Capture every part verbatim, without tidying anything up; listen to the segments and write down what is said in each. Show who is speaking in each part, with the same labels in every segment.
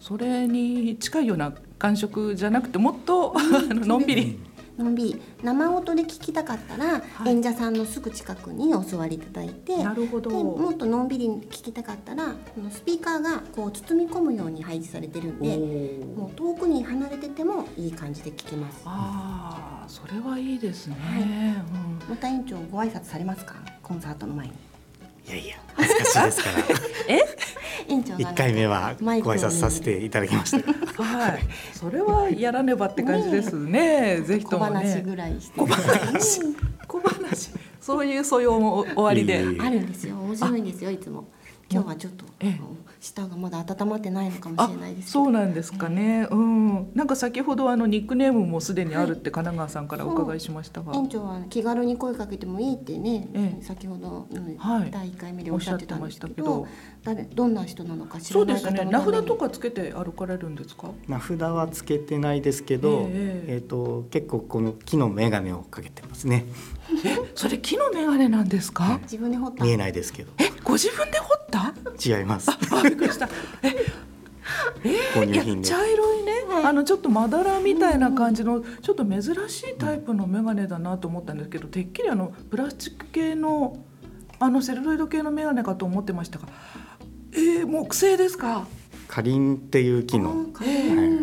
Speaker 1: それに近いような感触じゃなくてもっと、うん、あののんびり
Speaker 2: のんびり生音で聞きたかったら、はい、演者さんのすぐ近くにお座りいただいて、
Speaker 1: なるほど。
Speaker 2: でもっとのんびり聞きたかったらスピーカーがこう包み込むように配置されてるんで、もう遠くに離れててもいい感じで聞けます。
Speaker 1: ああ、それはいいですね、はい。うん、
Speaker 2: また園長ご挨拶されますか、コンサートの前に。
Speaker 3: いやいや恥ずかしいですから
Speaker 1: え
Speaker 2: 園長が、ね、
Speaker 3: いっかいめはご挨拶させていただきました
Speaker 1: はい、それはやらねばって感じですね。ぜひともね、
Speaker 2: 小話ぐらいして
Speaker 1: 小話小話そういう素養も終わりで
Speaker 2: あるんですよ。面白いんですよ。いつも今日はちょっと舌がまだ温まってないのかもしれないですけど。
Speaker 1: そうなんですかね、うん、なんか先ほどあのニックネームもすでにあるって神奈川さんからお伺いしましたが、
Speaker 2: はい、園長は気軽に声かけてもいいってね、ええ、先ほど、うん、はい、だいいっかいめでおっしゃってたんですけど、誰どんな人なのか知らない方のために。
Speaker 1: そうですね、名札とかつけて歩かれるんですか。
Speaker 3: 名札はつけてないですけど、えーえー、と結構この木の眼鏡をかけてますね。
Speaker 1: え、それ木の眼鏡なんですか。
Speaker 2: 自分で彫った。
Speaker 3: 見えないですけど。
Speaker 1: え、ご自分で彫った。
Speaker 3: 違います。
Speaker 1: あ、びっくりした。ええー、いや茶色いね、はい、あのちょっとまだらみたいな感じの、うん、ちょっと珍しいタイプの眼鏡だなと思ったんですけど、てっきりあのプラスチック系のあのセルロイド系の眼鏡かと思ってましたが、えー、木製ですか。
Speaker 3: カリンっていう木の、はい、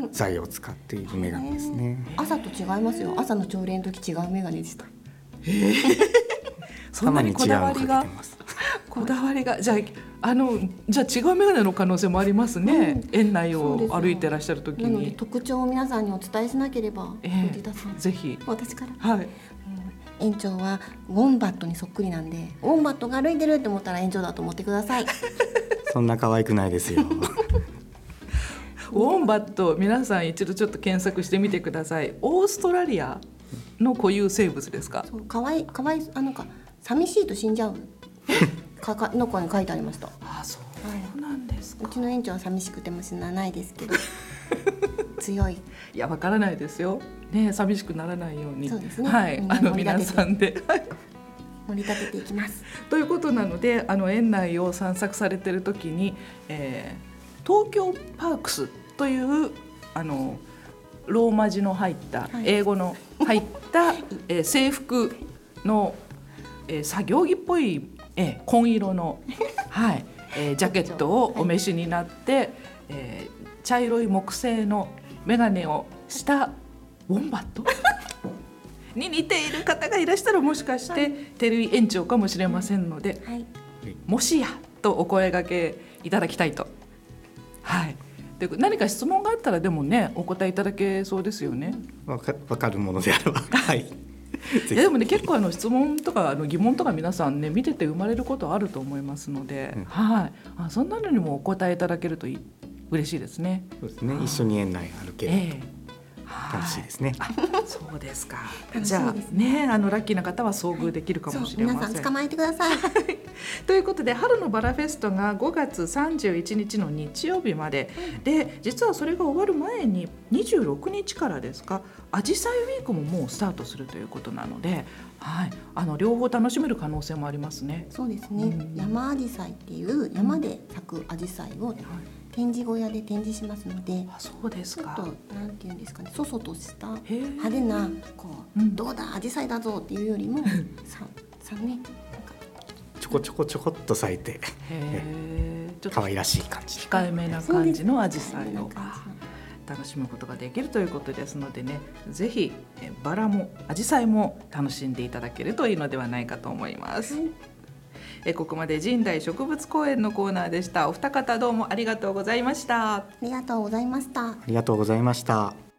Speaker 3: 材を使っている眼鏡ですね。
Speaker 2: 朝と違いますよ。朝の朝礼の時違う眼鏡でした。
Speaker 1: えー、そんなにこだわりがこだわりがじゃあ、あのじゃあ違う眼鏡の可能性もありますね、うん、園内を歩いてらっしゃる時に。
Speaker 2: なので特徴を皆さんにお伝えしなければ、
Speaker 1: えー、ぜひ
Speaker 2: 私から、
Speaker 1: はい、
Speaker 2: うん、園長はウォンバットにそっくりなんで、ウォンバットが歩いてるって思ったら園長だと思ってください。
Speaker 3: そんな可愛くないですよ。
Speaker 1: ウォンバット、皆さん一度ちょっと検索してみてください。オーストラリアの固有生物ですか。
Speaker 2: そう、かわいかわいあのか寂しいと死んじゃうかかの子に書いてありました。
Speaker 1: あ、そうなんですか。
Speaker 2: うちの園長は寂しくても死なないですけど強い。
Speaker 1: いや、わからないですよ、ね、寂しくならないように。
Speaker 2: そうですね、
Speaker 1: はい、あの皆さんで
Speaker 2: 盛り立てていきます
Speaker 1: ということなので、あの園内を散策されている時に、えー、東京パークスというあのローマ字の入った、はい、英語の入った、えー、制服の、えー、作業着っぽい、えー、紺色の、はいえー、ジャケットをお召しになって、はい、えー、茶色い木製の眼鏡をしたウォンバットに似ている方がいらしたら、もしかして照井園長かもしれませんので、はい、もしやとお声掛けいただきたいと。はい、で何か質問があったらでもね、お答えいただけそうですよね。
Speaker 3: わか、わかるものであればはい。
Speaker 1: いやでもね、結構あの質問とかあの疑問とか皆さんね、見てて生まれることあると思いますので、うん、はい、あ、そんなのにもお答えいただけるといい嬉しいですね。
Speaker 3: そうですね、一緒に園内歩ける、えー、楽しいですね。
Speaker 1: あ、そうですか。じゃあね、あのラッキーな方は遭遇できるかもしれません。
Speaker 2: はい、皆さん捕まえてください。
Speaker 1: ということで、春のバラフェストがごがつさんじゅういちにちの日曜日まで、うん、で実はそれが終わる前ににじゅうろくにちからですか、アジサイウィークももうスタートするということなので、はい、あの両方楽しめる可能性もありますね。
Speaker 2: そうですね、うん、山アジサイっていう山で咲くアジサイを、うん、展示小屋で展示しますので、
Speaker 1: あ、そうですか。
Speaker 2: ちょっとなんていうんですかね、そそとした派手なこう、うん、どうだアジサイだぞっていうよりもささね、なんか
Speaker 3: ちょこちょこちょこっと咲いて、可愛らしい感じ、
Speaker 1: 控えめな感じのアジサイを楽しむことができるということですのでね、ぜひバラもアジサイも楽しんでいただけるといいのではないかと思います。はい、えここまで神代植物公園のコーナーでした。お二方どうもありがとうございました。
Speaker 2: ありがとうございました。
Speaker 3: ありがとうございました。